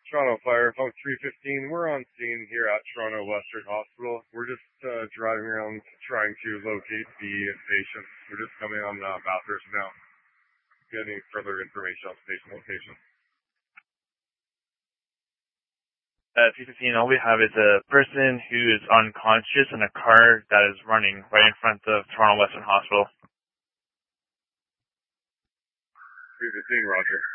Toronto Fire, Pump 315. We're on scene here at Toronto Western Hospital. We're just driving around trying to locate the patient. We're just coming on Bathurst now. Getting further information on the patient location. 315, all we have is a person who is unconscious in a car that is running right in front of Toronto Western Hospital. 315, roger.